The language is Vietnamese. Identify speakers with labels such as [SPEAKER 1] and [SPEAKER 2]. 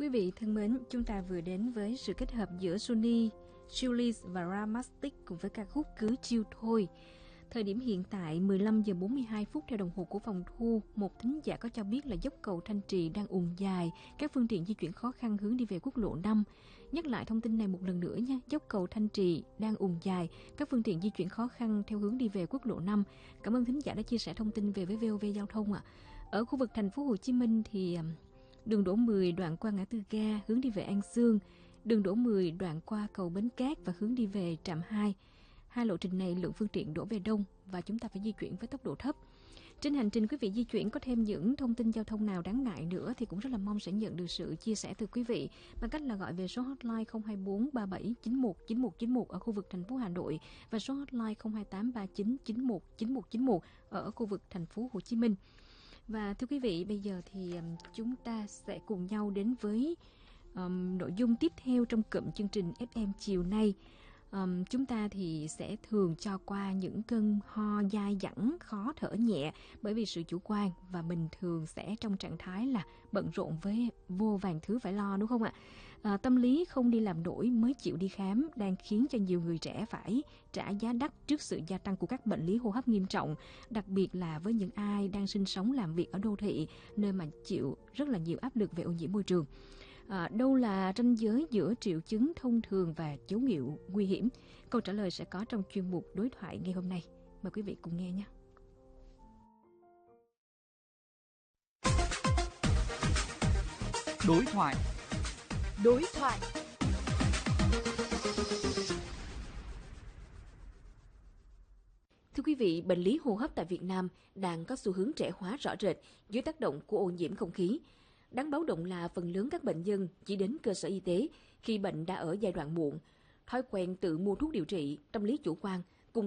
[SPEAKER 1] Quý vị thân mến, chúng ta vừa đến với sự kết hợp giữa Sunny, Chillies và Ramastic cùng với ca khúc Cứ Chiêu Thôi. Thời điểm hiện tại 15 giờ 42 phút theo đồng hồ của phòng thu, một thính giả có cho biết là dốc cầu Thanh Trì đang ùn dài, các phương tiện di chuyển khó khăn hướng đi về quốc lộ 5. Nhắc lại thông tin này một lần nữa nha, dốc cầu Thanh Trì đang ùn dài, các phương tiện di chuyển khó khăn theo hướng đi về quốc lộ 5. Cảm ơn thính giả đã chia sẻ thông tin về với VOV Giao thông ạ. Ở khu vực thành phố Hồ Chí Minh thì đường đỗ 10 đoạn qua ngã tư ga hướng đi về An Dương, đường đỗ 10 đoạn qua cầu Bến Cát và hướng đi về trạm 2. Hai lộ trình này lượng phương tiện đổ về đông và chúng ta phải di chuyển với tốc độ thấp. Trên hành trình quý vị di chuyển có thêm những thông tin giao thông nào đáng ngại nữa thì cũng rất là mong sẽ nhận được sự chia sẻ từ quý vị bằng cách là gọi về số hotline 024 37 91 9191 ở khu vực thành phố Hà Nội và số hotline 028 39 91 9191 ở khu vực thành phố Hồ Chí Minh. Và thưa quý vị, bây giờ thì chúng ta sẽ cùng nhau đến với nội dung tiếp theo trong cụm chương trình FM chiều nay. Chúng ta thì sẽ thường cho qua những cơn ho dai dẳng, khó thở nhẹ bởi vì sự chủ quan và mình thường sẽ trong trạng thái là bận rộn với vô vàn thứ phải lo, đúng không ạ? Tâm lý không đi làm nổi mới chịu đi khám đang khiến cho nhiều người trẻ phải trả giá đắt trước sự gia tăng của các bệnh lý hô hấp nghiêm trọng, đặc biệt là với những ai đang sinh sống làm việc ở đô thị, nơi mà chịu rất là nhiều áp lực về ô nhiễm môi trường. Đâu là ranh giới giữa triệu chứng thông thường và dấu hiệu nguy hiểm? Câu trả lời sẽ có trong chuyên mục đối thoại ngày hôm nay. Mời quý vị cùng nghe nhé.
[SPEAKER 2] Đối thoại.
[SPEAKER 1] Thưa quý vị, bệnh lý hô hấp tại Việt Nam đang có xu hướng trẻ hóa rõ rệt dưới tác động của ô nhiễm không khí. Đáng báo động là phần lớn các bệnh nhân chỉ đến cơ sở y tế khi bệnh đã ở giai đoạn muộn. Thói quen tự mua thuốc điều trị, tâm lý chủ quan